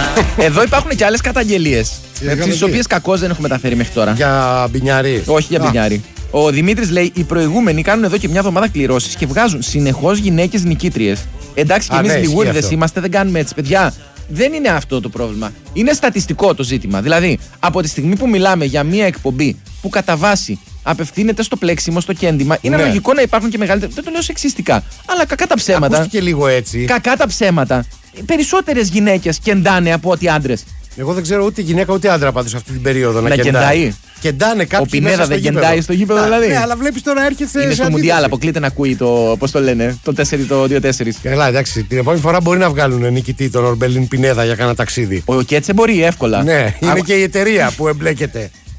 Εδώ υπάρχουν και άλλες καταγγελίες. Τις οποίες κακώς δεν έχουμε μεταφέρει μέχρι τώρα. Για μπινιάρι. Όχι για μπινιάρι. Ο Δημήτρης λέει: οι προηγούμενοι κάνουν εδώ και μια εβδομάδα κληρώσεις και βγάζουν συνεχώς γυναίκες νικήτριες. Εντάξει, και εμείς λιγούριδες είμαστε, δεν κάνουμε έτσι, παιδιά. Δεν είναι αυτό το πρόβλημα. Είναι στατιστικό το ζήτημα. Δηλαδή, από τη στιγμή που μιλάμε για μια εκπομπή που κατά βάση απευθύνεται στο πλέξιμο, στο κέντημα, είναι λογικό να υπάρχουν και μεγαλύτερα. Δεν το λέω σεξιστικά. Αλλά κακά τα ψέματα. Ακούστηκε λίγο έτσι. Κακά τα ψέματα. Περισσότερες γυναίκες κεντάνε από ότι άντρες. Εγώ δεν ξέρω ούτε γυναίκα ούτε άντρα πάντως αυτή την περίοδο να κεντάει. Κεντάνε κάποιοι. Ο Πινέδα δεν κεντάει στο γήπεδο, δηλαδή. Ναι, αλλά βλέπεις τώρα έρχεσαι. Είναι στο Μουντιάλ, αποκλείται να ακούει το. Πώς το λένε, το 2-4. Καλά, εντάξει. Την επόμενη φορά μπορεί να βγάλουν νικητή τον Ορμπελίν Πινέδα για κάνα ταξίδι. Ο Κέτσε μπορεί εύκολα. Ναι, είναι και η εταιρεία που εμπλέκεται.